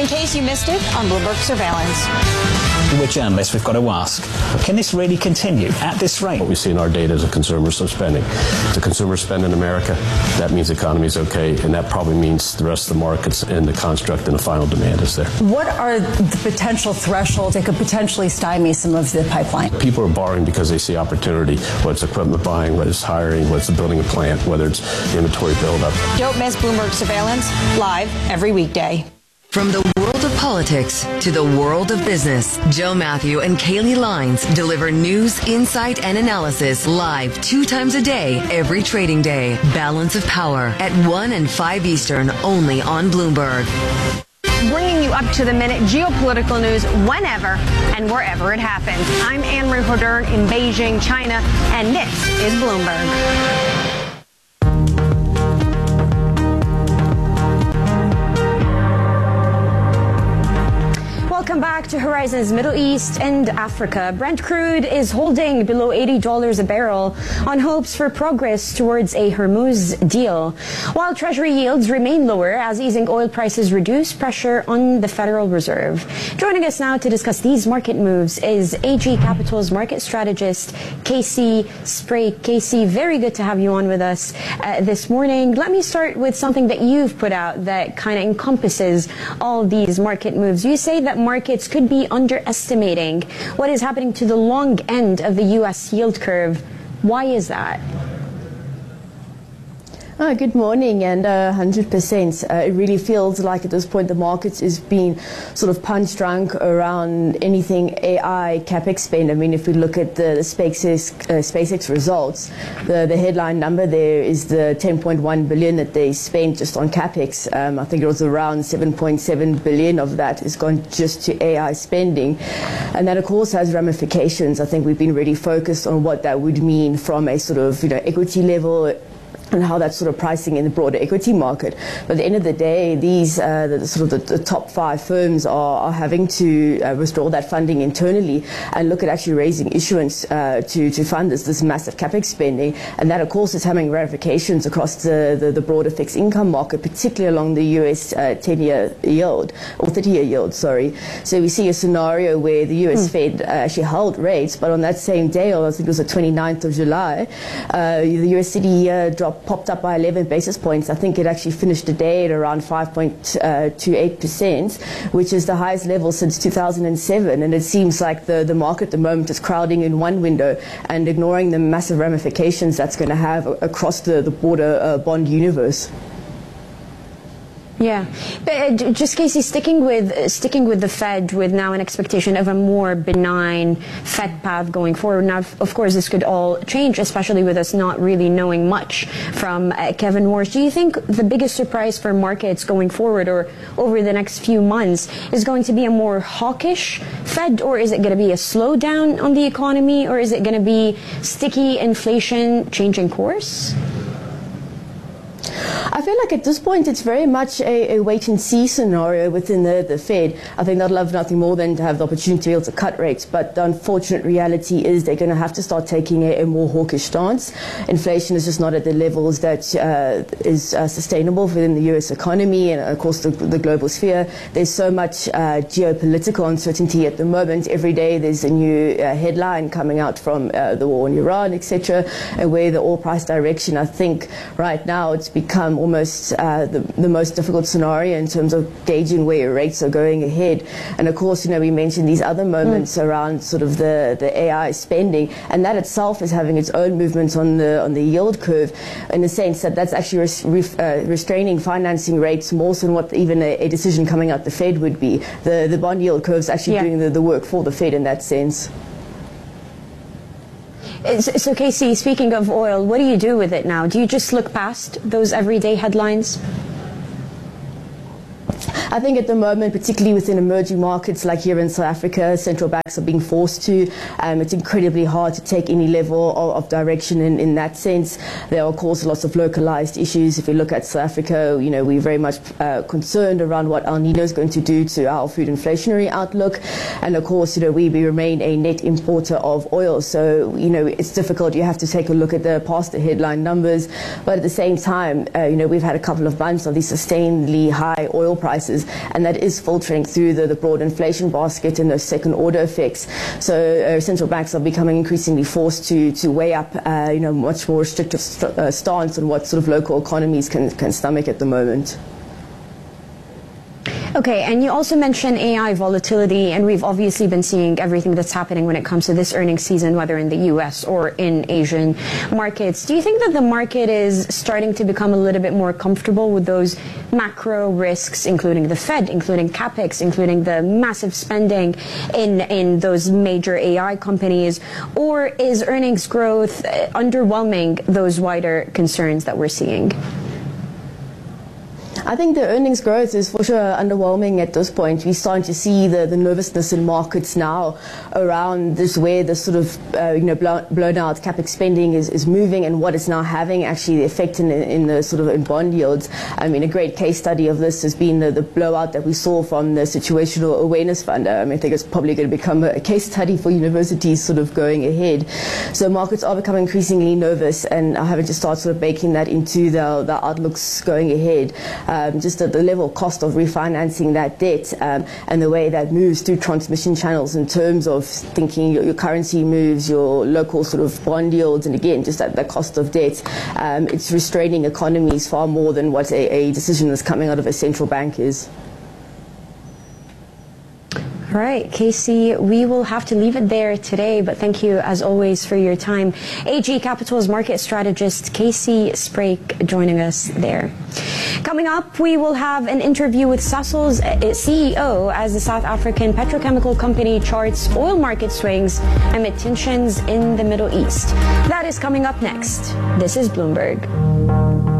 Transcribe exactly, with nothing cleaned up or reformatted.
in case you missed it on Bloomberg Surveillance. We're journalists, we've got to ask, can this really continue at this rate? What we see in our data is a consumer spending. If the consumer spend in America, that means the economy is okay, and that probably means the rest of the markets and the construct and the final demand is there. What are the potential thresholds that could potentially stymie some of the pipeline? People are borrowing because they see opportunity, whether it's equipment buying, whether it's hiring, whether it's building a plant, whether it's inventory buildup. Don't miss Bloomberg Surveillance, live every weekday. From the world of politics to the world of business, Joe Matthew and Kaylee Lines deliver news, insight, and analysis live two times a day, every trading day. Balance of Power at one and five Eastern, only on Bloomberg. Bringing you up to the minute geopolitical news whenever and wherever it happens. I'm Anne-Marie Hodern in Beijing, China, and this is Bloomberg. Welcome back to Horizons Middle East and Africa. Brent crude is holding below eighty dollars a barrel on hopes for progress towards a Hormuz deal, while Treasury yields remain lower as easing oil prices reduce pressure on the Federal Reserve. Joining us now to discuss these market moves is A G Capital's market strategist, Casey Sprague. Casey, very good to have you on with us uh, this morning. Let me start with something that you've put out that kind of encompasses all these market moves. You say that markets could be underestimating what is happening to the long end of the U S yield curve. Why is that? Oh, good morning, and uh, one hundred percent. Uh, it really feels like at this point the market is being sort of punch drunk around anything A I capex spend. I mean, if we look at the, the SpaceX, uh, SpaceX results, the, the headline number there is the ten point one billion that they spent just on capex. Um, I think it was around seven point seven billion of that has gone just to A I spending. And that, of course, has ramifications. I think we've been really focused on what that would mean from a sort of, you know, equity level, and how that's sort of pricing in the broader equity market. But at the end of the day, these uh, the, sort of the, the top five firms are, are having to uh, withdraw that funding internally and look at actually raising issuance uh, to, to fund this, this massive capex spending. And that, of course, is having ramifications across the, the, the broader fixed income market, particularly along the U S uh, ten-year yield, or thirty-year yield, sorry. So we see a scenario where the U S mm. Fed uh, actually held rates, but on that same day, or I think it was the twenty-ninth of July, uh, the U S city uh, dropped popped up by eleven basis points. I think it actually finished the day at around five point two eight percent, which is the highest level since two thousand seven. And it seems like the, the market at the moment is crowding in one window and ignoring the massive ramifications that's going to have across the, the broader uh, bond universe. Yeah, but uh, just Casey, sticking with uh, sticking with the Fed, with now an expectation of a more benign Fed path going forward. Now, of course, this could all change, especially with us not really knowing much from uh, Kevin Warsh. Do you think the biggest surprise for markets going forward, or over the next few months, is going to be a more hawkish Fed, or is it going to be a slowdown on the economy, or is it going to be sticky inflation changing course? I feel like at this point it's very much a, a wait-and-see scenario within the, the Fed. I think they'd love nothing more than to have the opportunity to be able to cut rates, but the unfortunate reality is they're going to have to start taking a, a more hawkish stance. Inflation is just not at the levels that uh, is uh, sustainable within the U S economy and, of course, the, the global sphere. There's so much uh, geopolitical uncertainty at the moment. Every day there's a new uh, headline coming out from uh, the war in Iran, et cetera, and where the oil price direction, I think right now it's become almost uh, the, the most difficult scenario in terms of gauging where rates are going ahead. And of course, you know, we mentioned these other moments mm. around sort of the, the A I spending, and that itself is having its own movements on the on the yield curve, in the sense that that's actually res, re, uh, restraining financing rates more than what even a, a decision coming out the Fed would be. The the bond yield curve is actually yeah. doing the, the work for the Fed in that sense. So, Casey, speaking of oil, what do you do with it now? Do you just look past those everyday headlines? I think at the moment, particularly within emerging markets like here in South Africa, central banks are being forced to. Um, it's incredibly hard to take any level of, of direction in, in that sense. There are, of course, lots of localized issues. If we look at South Africa, you know, we're very much uh, concerned around what El Nino is going to do to our food inflationary outlook. And, of course, you know, we, we remain a net importer of oil. So, you know, it's difficult. You have to take a look at the past the headline numbers. But at the same time, uh, you know, we've had a couple of months of these sustainedly high oil prices. prices, and that is filtering through the, the broad inflation basket and those second order effects. So uh, central banks are becoming increasingly forced to to weigh up uh, you know much more restrictive st- uh, stance on what sort of local economies can, can stomach at the moment. Okay, and you also mentioned A I volatility, and we've obviously been seeing everything that's happening when it comes to this earnings season, whether in the U S or in Asian markets. Do you think that the market is starting to become a little bit more comfortable with those macro risks, including the Fed, including CapEx, including the massive spending in, in those major A I companies? Or is earnings growth underwhelming those wider concerns that we're seeing? I think the earnings growth is for sure underwhelming at this point. We're starting to see the, the nervousness in markets now around this, where the sort of uh, you know blown, blown out capex spending is, is moving, and what it's now having actually the effect in, in the sort of in bond yields. I mean, a great case study of this has been the, the blowout that we saw from the Situational Awareness Fund. I mean, I think it's probably going to become a case study for universities sort of going ahead. So markets are becoming increasingly nervous and are having to start sort of baking that into their, their outlooks going ahead. Um, just at the level cost of refinancing that debt um, and the way that moves through transmission channels in terms of thinking your, your currency moves, your local sort of bond yields, and again, just at the cost of debt. Um, it's restraining economies far more than what a, a decision that's coming out of a central bank is. All right, Casey, we will have to leave it there today, but thank you as always for your time. A G Capital's market strategist Casey Sprake joining us there. Coming up, we will have an interview with Sasol's C E O as the South African petrochemical company charts oil market swings amid tensions in the Middle East. That is coming up next. This is Bloomberg.